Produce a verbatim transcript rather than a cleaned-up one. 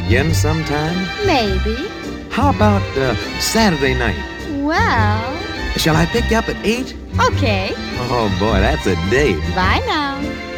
again sometime? Maybe. How about uh, Saturday night? Well... Shall I pick you up at eight? Okay. Oh, boy, that's a date. Bye now.